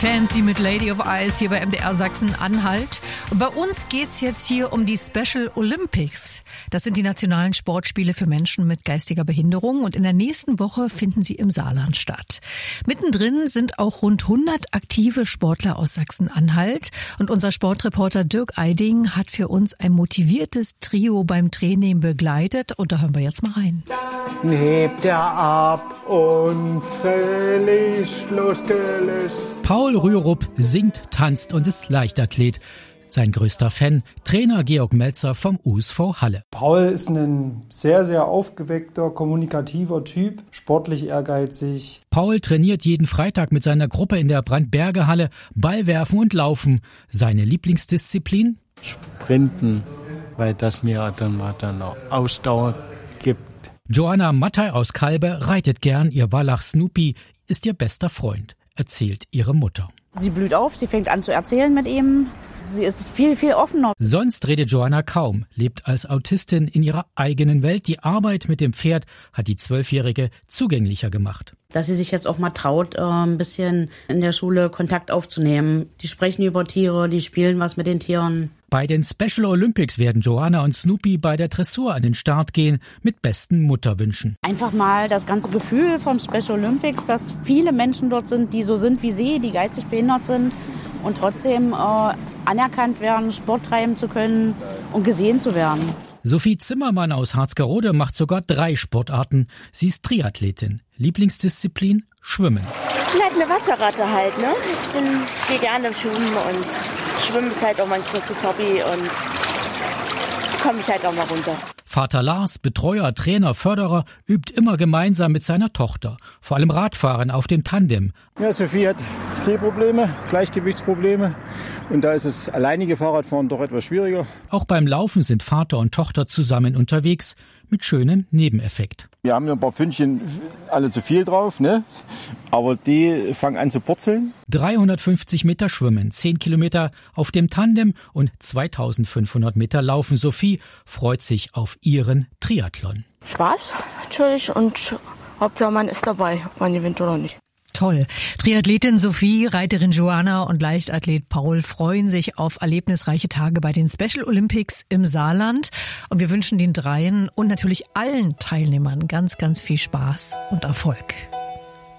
Fancy mit Lady of Ice hier bei MDR Sachsen-Anhalt. Und bei uns geht's jetzt hier um die Special Olympics. Das sind die nationalen Sportspiele für Menschen mit geistiger Behinderung. Und in der nächsten Woche finden sie im Saarland statt. Mittendrin sind auch rund 100 aktive Sportler aus Sachsen-Anhalt. Und unser Sportreporter Dirk Eiding hat für uns ein motiviertes Trio beim Training begleitet. Und da hören wir jetzt mal rein. Dann hebt er ab und völlig losgelöst. Paul Rürup singt, tanzt und ist Leichtathlet. Sein größter Fan, Trainer Georg Melzer vom USV Halle. Paul ist ein sehr, sehr aufgeweckter, kommunikativer Typ, sportlich ehrgeizig. Paul trainiert jeden Freitag mit seiner Gruppe in der Brandberge-Halle, Ballwerfen und Laufen. Seine Lieblingsdisziplin? Sprinten, weil das mir dann auch Ausdauer gibt. Joanna Mattei aus Kalbe reitet gern, ihr Wallach Snoopy ist ihr bester Freund, erzählt ihre Mutter. Sie blüht auf, sie fängt an zu erzählen mit ihm. Sie ist viel, viel offener. Sonst redet Joanna kaum, lebt als Autistin in ihrer eigenen Welt. Die Arbeit mit dem Pferd hat die 12-Jährige zugänglicher gemacht. Dass sie sich jetzt auch mal traut, ein bisschen in der Schule Kontakt aufzunehmen. Die sprechen über Tiere, die spielen was mit den Tieren. Bei den Special Olympics werden Joanna und Snoopy bei der Dressur an den Start gehen mit besten Mutterwünschen. Einfach mal das ganze Gefühl vom Special Olympics, dass viele Menschen dort sind, die so sind wie sie, die geistig behindert sind und trotzdem anerkannt werden, Sport treiben zu können und gesehen zu werden. Sophie Zimmermann aus Harzgerode macht sogar 3 Sportarten. Sie ist Triathletin. Lieblingsdisziplin? Schwimmen. Ich bin halt eine Wasserratte halt, ne? Ich gehe gerne schwimmen und Schwimmen ist halt auch mein größtes Hobby und komme ich halt auch mal runter. Vater Lars, Betreuer, Trainer, Förderer, übt immer gemeinsam mit seiner Tochter. Vor allem Radfahren auf dem Tandem. Ja, Sophie hat Sehprobleme, Gleichgewichtsprobleme. Und da ist das alleinige Fahrradfahren doch etwas schwieriger. Auch beim Laufen sind Vater und Tochter zusammen unterwegs, mit schönem Nebeneffekt. Wir haben ja ein paar Pfündchen alle zu viel drauf, ne? Aber die fangen an zu purzeln. 350 Meter schwimmen, 10 Kilometer auf dem Tandem und 2500 Meter laufen. Sophie freut sich auf ihren Triathlon. Spaß natürlich und Hauptsache man ist dabei, ob man gewinnt oder nicht. Toll. Triathletin Sophie, Reiterin Joanna und Leichtathlet Paul freuen sich auf erlebnisreiche Tage bei den Special Olympics im Saarland. Und wir wünschen den dreien und natürlich allen Teilnehmern ganz, ganz viel Spaß und Erfolg.